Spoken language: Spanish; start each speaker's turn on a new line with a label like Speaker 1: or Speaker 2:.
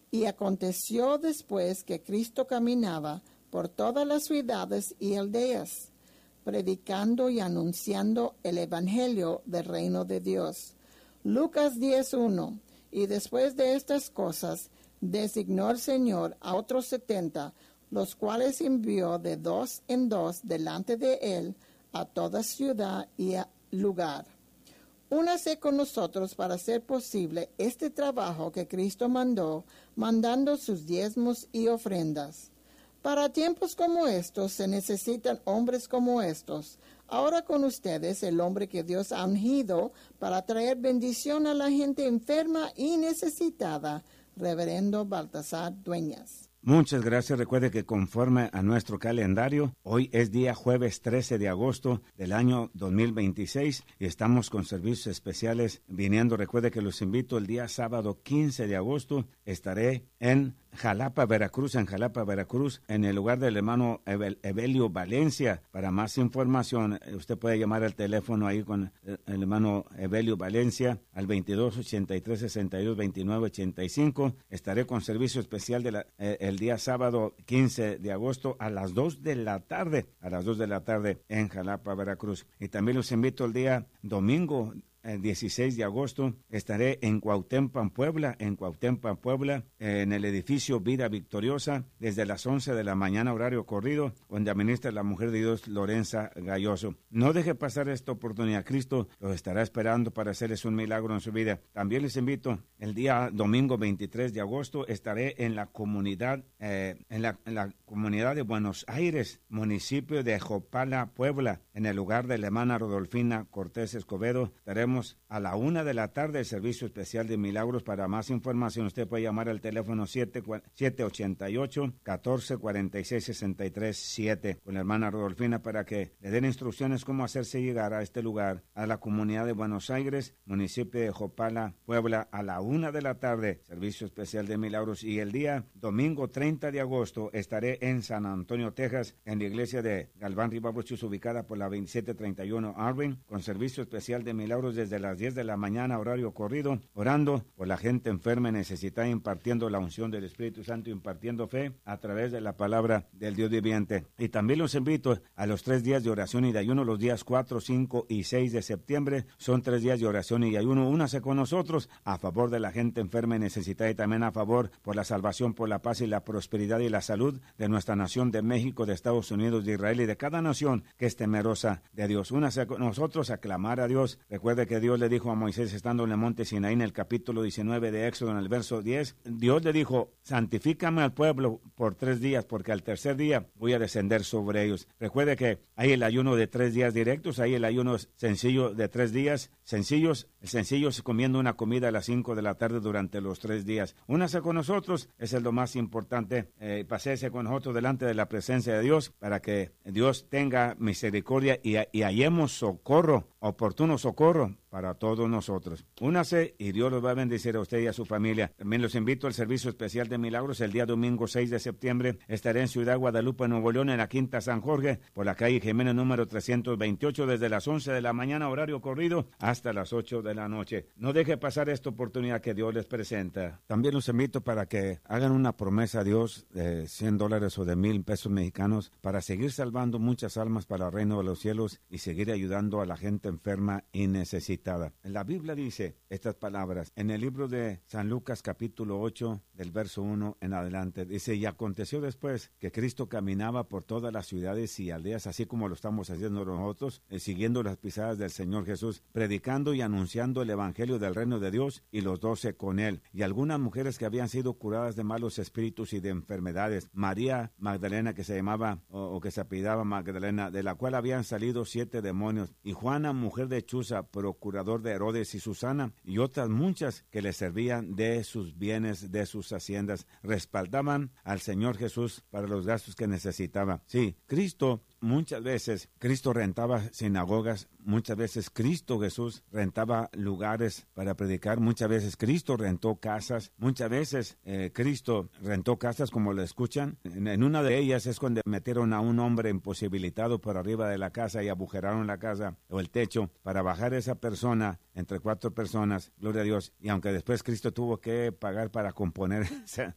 Speaker 1: Y aconteció después que Cristo caminaba por todas las ciudades y aldeas, predicando y anunciando el evangelio del reino de Dios. Lucas 10:1. Y después de estas cosas, designó el Señor a otros 70, los cuales envió de dos en dos delante de él a toda ciudad y lugar. Únase con nosotros para hacer posible este trabajo que Cristo mandó, mandando sus diezmos y ofrendas. Para tiempos como estos se necesitan hombres como estos. Ahora con ustedes el hombre que Dios ha ungido para traer bendición a la gente enferma y necesitada, Reverendo Baltasar Dueñas.
Speaker 2: Muchas gracias. Recuerde que conforme a nuestro calendario, hoy es día jueves 13 de agosto del año 2026 y estamos con servicios especiales viniendo. Recuerde que los invito el día sábado 15 de agosto. Estaré en Jalapa, Veracruz, en el lugar del hermano Evelio Valencia. Para más información, usted puede llamar al teléfono ahí con el hermano Evelio Valencia al 22-83-62-29-85. Estaré con servicio especial el día sábado 15 de agosto a las 2 de la tarde, en Jalapa, Veracruz. Y también los invito el día domingo 16 de agosto, estaré en Cuauhtémoc, Puebla, en el edificio Vida Victoriosa, desde las 11 de la mañana, horario corrido, donde administra la mujer de Dios, Lorenza Galloso. No deje pasar esta oportunidad. Cristo los estará esperando para hacerles un milagro en su vida. También les invito, el día domingo 23 de agosto, estaré en la comunidad, en la comunidad de Buenos Aires, municipio de Jopala, Puebla, en el lugar de la hermana Rodolfina Cortés Escobedo. Estaremos a la 1 de la tarde, el servicio especial de milagros. Para más información, usted puede llamar al teléfono 788-1446-63-7 con la hermana Rodolfina para que le den instrucciones cómo hacerse llegar a este lugar, a la comunidad de Buenos Aires, municipio de Jopala, Puebla, a la 1 de la tarde, servicio especial de milagros. Y el día domingo 30 de agosto estaré en San Antonio, Texas, en la iglesia de Galván Ribabuchus, ubicada por la 2731 Arvin, con servicio especial de milagros desde las 10 de la mañana, horario corrido, orando por la gente enferma y necesitada, impartiendo la unción del Espíritu Santo, impartiendo fe a través de la palabra del Dios viviente. Y también los invito a los 3 días de oración y de ayuno, los días 4, 5 y 6 de septiembre. Son 3 días de oración y de ayuno. Únase con nosotros a favor de la gente enferma y necesitada, y también a favor por la salvación, por la paz y la prosperidad y la salud de nuestra nación, de México, de Estados Unidos, de Israel y de cada nación que es temerosa de Dios. Únase con nosotros a clamar a Dios. Recuerde que Dios le dijo a Moisés, estando en el monte Sinaí, en el capítulo 19 de Éxodo, en el verso 10, Dios le dijo: santifícame al pueblo por 3 días, porque al tercer día voy a descender sobre ellos. Recuerde que hay el ayuno de 3 días directos, hay el ayuno sencillo de 3 días sencillos. El sencillo es comiendo una comida a las 5 de la tarde durante los 3 días. Únase con nosotros, es lo más importante. Pasése con nosotros delante de la presencia de Dios para que Dios tenga misericordia y hallemos socorro, oportuno socorro para todos nosotros. Únase y Dios los va a bendecir a usted y a su familia. También los invito al servicio especial de milagros el día domingo 6 de septiembre. Estaré en Ciudad Guadalupe, Nuevo León, en la Quinta San Jorge, por la calle Jiménez número 328, desde las 11 de la mañana, horario corrido, hasta las 8 de la noche. No deje pasar esta oportunidad que Dios les presenta. También los invito para que hagan una promesa a Dios de $100 o de 1,000 pesos mexicanos para seguir salvando muchas almas para el reino de los cielos y seguir ayudando a la gente enferma y necesitada. La Biblia dice estas palabras en el libro de San Lucas capítulo 8 del verso 1 en adelante. Dice: y aconteció después que Cristo caminaba por todas las ciudades y aldeas, así como lo estamos haciendo nosotros, siguiendo las pisadas del Señor Jesús, predicando y anunciando el evangelio del reino de Dios, y los 12 con él. Y algunas mujeres que habían sido curadas de malos espíritus y de enfermedades. María Magdalena, que se llamaba o que se apellidaba Magdalena, de la cual habían salido 7 demonios. Y Juana, mujer de Chuza, procurador de Herodes, y Susana, y otras muchas que le servían de sus bienes, de sus haciendas, respaldaban al Señor Jesús para los gastos que necesitaba. Sí, muchas veces Cristo rentaba sinagogas, muchas veces Cristo Jesús rentaba lugares para predicar, muchas veces Cristo rentó casas, muchas veces Cristo rentó casas, como lo escuchan. En una de ellas es cuando metieron a un hombre imposibilitado por arriba de la casa y agujeraron la casa o el techo para bajar esa persona entre 4 personas, gloria a Dios. Y aunque después Cristo tuvo que pagar para componer